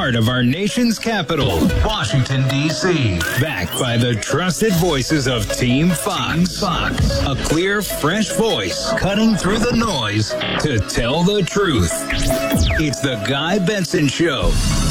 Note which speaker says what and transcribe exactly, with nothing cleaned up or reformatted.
Speaker 1: heart of our nation's capital, Washington, D C Backed by the trusted voices of Team Fox. Fox. A clear, fresh voice cutting through the noise to tell the truth. It's the Guy Benson Show.